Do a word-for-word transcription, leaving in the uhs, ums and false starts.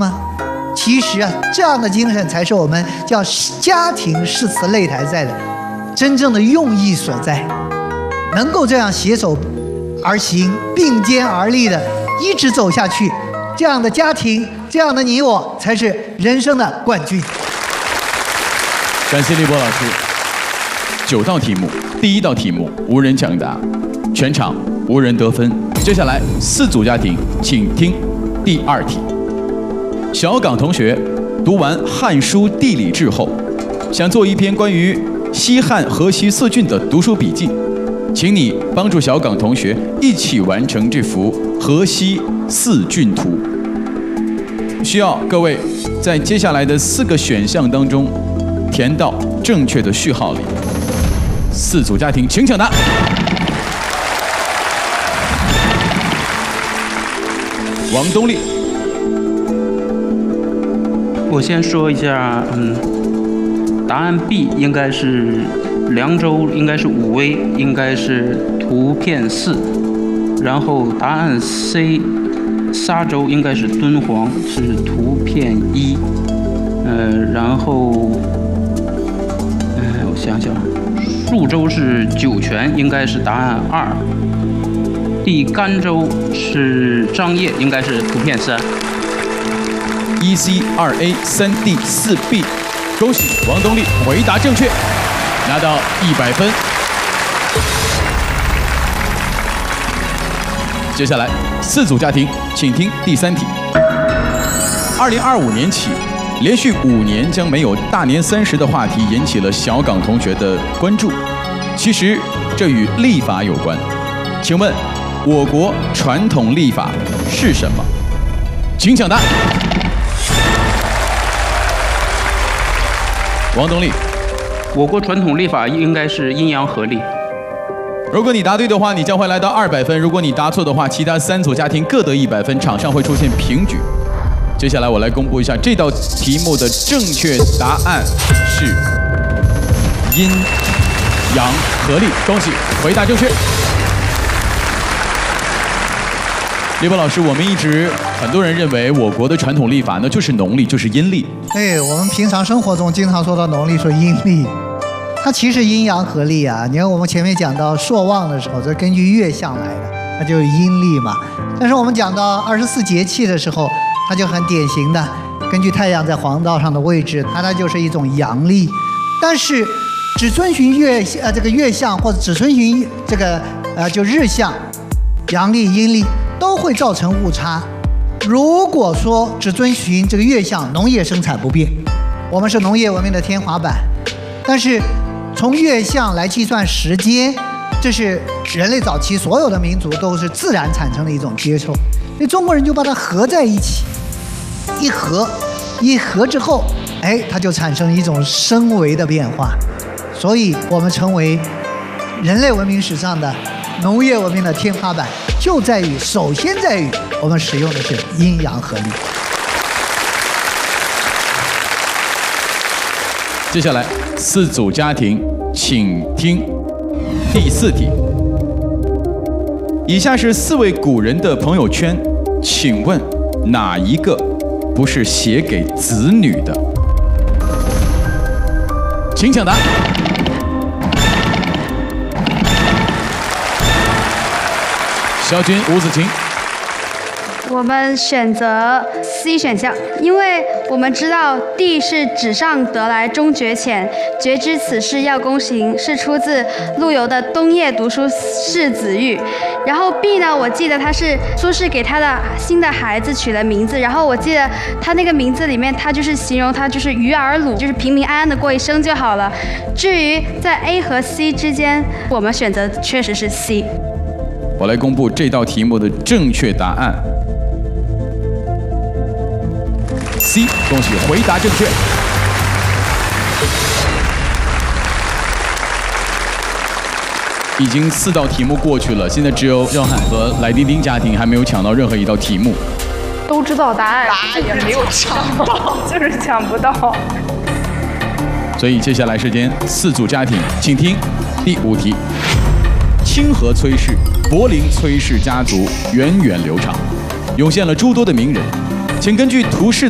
吗？其实啊，这样的精神才是我们叫家庭誓词擂台赛的真正的用意所在。能够这样携手而行，并肩而立的一直走下去，这样的家庭，这样的你我，才是人生的冠军。 感谢立波老师。九道题目，第一道题目无人抢答，全场无人得分。接下来四组家庭，请听第二题。小岗同学读完《汉书·地理志》后，想做一篇关于西汉河西四郡的读书笔记，请你帮助小岗同学一起完成这幅河西四郡图。需要各位在接下来的四个选项当中填到正确的序号里。四组家庭，请抢答。王东立。 我先说一下，嗯，答案 B 应该是凉州，应该是武威，应该是图片四。然后答案 C 沙州应该是敦煌，是图片一。呃，然后，呃，我想想，肃州是酒泉，应该是答案二。第甘州是张掖，应该是图片三。 一 C 二 A 三 D 四 B， 恭喜王东立回答正确，拿到一百分。接下来四组家庭，请听第三题。二零二五年起，连续五年将没有大年三十的话题引起了小岗同学的关注。其实这与历法有关，请问我国传统历法是什么？请抢答。王东立， 我国传统历法应该是阴阳合历。 如果你答对的话，你将会来到二百分；如果你答错的话，其他三组家庭各得一百分，场上会出现平局。接下来我来公布一下这道题目的正确答案是阴阳合历，恭喜回答正确。立波老师，我们一直很多人认为我国的传统历法呢就是农历，就是阴历。 对，我们平常生活中经常说到农历，说阴历，它其实阴阳合历啊。你看我们前面讲到朔望的时候，这根据月相来的，它就是阴历嘛。但是我们讲到二十四节气的时候，它就很典型的根据太阳在黄道上的位置，它它就是一种阳历。但是只遵循月呃这个月相，或者只遵循这个呃就日相，阳历阴历都会造成误差。如果说只遵循这个月相，农业生产不变，我们是农业文明的天花板。但是从月相来计算时间，这是人类早期所有的民族都是自然产生的一种接受，所以中国人就把它合在一起，一合一合之后，哎，它就产生了一种升维的变化。所以我们成为人类文明史上的农业文明的天花板，就在于首先在于我们使用的是阴阳合历。 接下来四组家庭，请听第四题。以下是四位古人的朋友圈，请问哪一个不是写给子女的？请抢答。肖军、吴子晴。 我们选择 C 选项，因为我们知道地是纸上得来终觉浅，觉知此事要躬行，是出自陆游的《冬夜读书识子玉》。然后 B 呢，我记得他是苏轼给他的新的孩子取了名字，然后我记得他那个名字里面，他就是形容他就是鱼儿鲁，就是平平安安的过一生就好了。至于在 A 和 C 之间，我们选择确实是 C。 我来公布这道题目的正确答案。C， 恭喜回答正确。已经四道题目过去了，现在只有耀汉和来丁丁家庭还没有抢到任何一道题目。 都知道答案，答案也没有抢到，就是抢不到。 所以接下来时间四组家庭，请听第五题。清河崔氏、柏林崔氏家族源远流长，涌现了诸多的名人。请根据图示